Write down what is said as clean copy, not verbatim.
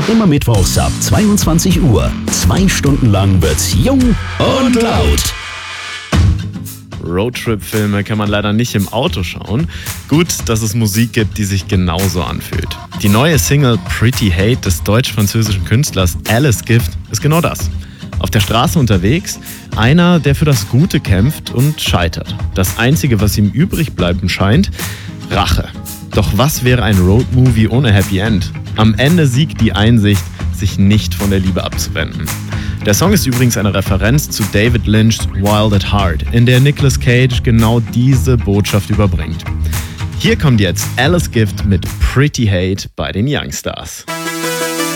Immer mittwochs ab 22 Uhr. 2 Stunden lang wird's jung und laut. Roadtrip-Filme kann man leider nicht im Auto schauen. Gut, dass es Musik gibt, die sich genauso anfühlt. Die neue Single Pretty Hate des deutsch-französischen Künstlers Alice Gift ist genau das. Auf der Straße unterwegs, einer, der für das Gute kämpft und scheitert. Das Einzige, was ihm übrig bleiben scheint, Rache. Doch was wäre ein Roadmovie ohne Happy End? Am Ende siegt die Einsicht, sich nicht von der Liebe abzuwenden. Der Song ist übrigens eine Referenz zu David Lynch's Wild at Heart, in der Nicolas Cage genau diese Botschaft überbringt. Hier kommt jetzt Alice Gift mit Pretty Hate bei den Youngstars.